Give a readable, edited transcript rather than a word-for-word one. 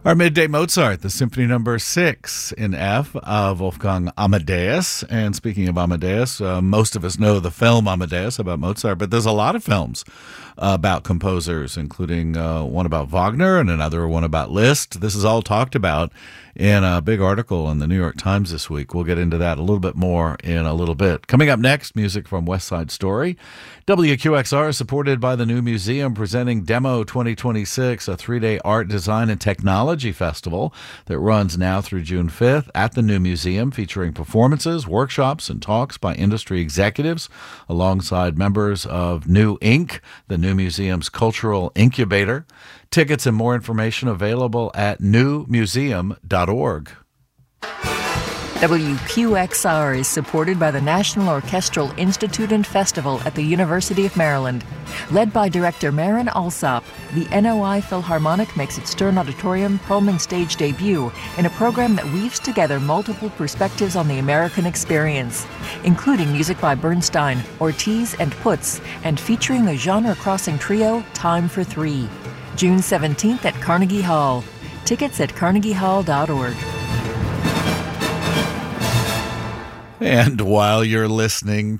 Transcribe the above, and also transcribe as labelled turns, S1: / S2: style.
S1: Our midday Mozart, the Symphony Number 6 in F of Wolfgang Amadeus. And speaking of Amadeus, most of us know the film Amadeus about Mozart, but there's a lot of films about composers, including one about Wagner and another one about Liszt. This is all talked about in a big article in the New York Times this week. We'll get into that a little bit more in a little bit. Coming up next, music from West Side Story. WQXR is supported by the New Museum, presenting Demo 2026, a 3-day art, design, and technology festival that runs now through June 5th at the New Museum, featuring performances, workshops, and talks by industry executives alongside members of New Inc., the New Museum's cultural incubator. Tickets and more information available at newmuseum.org.
S2: WQXR is supported by the National Orchestral Institute and Festival at the University of Maryland. Led by director Marin Alsop, the NOI Philharmonic makes its Stern Auditorium Perlman stage debut in a program that weaves together multiple perspectives on the American experience, including music by Bernstein, Ortiz, and Putz, and featuring the genre-crossing trio Time for Three. June 17th at Carnegie Hall. Tickets at carnegiehall.org.
S1: And while you're listening